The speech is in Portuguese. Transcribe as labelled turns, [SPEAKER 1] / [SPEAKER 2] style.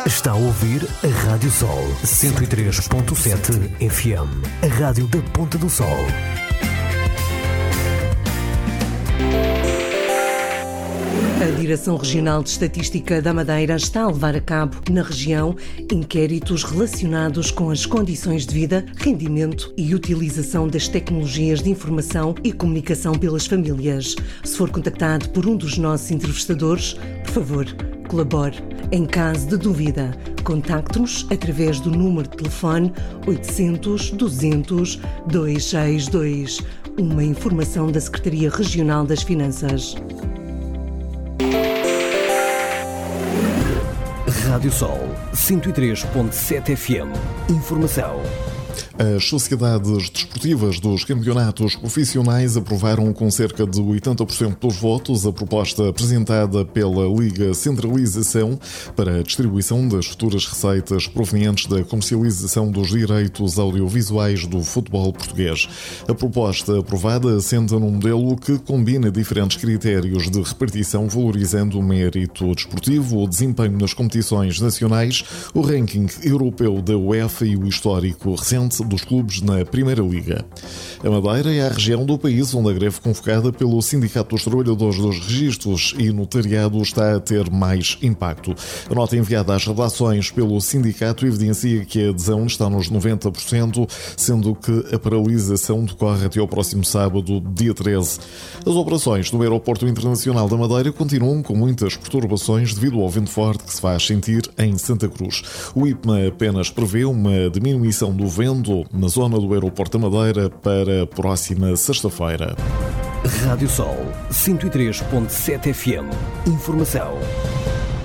[SPEAKER 1] Está a ouvir a Rádio Sol 103.7 FM, a rádio da Ponta do Sol.
[SPEAKER 2] A Direção Regional de Estatística da Madeira está a levar a cabo, na região, inquéritos relacionados com as condições de vida, rendimento e utilização das tecnologias de informação e comunicação pelas famílias. Se for contactado por um dos nossos entrevistadores, por favor, colabore. Em caso de dúvida, contacte-nos através do número de telefone 800 200 262. Uma informação da Secretaria Regional das Finanças.
[SPEAKER 1] Rádio Sol 103.7 FM. Informação.
[SPEAKER 3] As sociedades desportivas dos campeonatos profissionais aprovaram com cerca de 80% dos votos a proposta apresentada pela Liga Centralização para a distribuição das futuras receitas provenientes da comercialização dos direitos audiovisuais do futebol português. A proposta aprovada assenta num modelo que combina diferentes critérios de repartição, valorizando o mérito desportivo, o desempenho nas competições nacionais, o ranking europeu da UEFA e o histórico recente dos clubes na Primeira Liga. A Madeira é a região do país onde a greve convocada pelo Sindicato dos Trabalhadores dos Registros e Notariado está a ter mais impacto. A nota enviada às redações pelo sindicato evidencia que a adesão está nos 90%, sendo que a paralisação decorre até ao próximo sábado, dia 13. As operações no Aeroporto Internacional da Madeira continuam com muitas perturbações devido ao vento forte que se faz sentir em Santa Cruz. O IPMA apenas prevê uma diminuição do vento na zona do Aeroporto da Madeira para a próxima sexta-feira.
[SPEAKER 1] Rádio Sol 103.7 FM. Informação.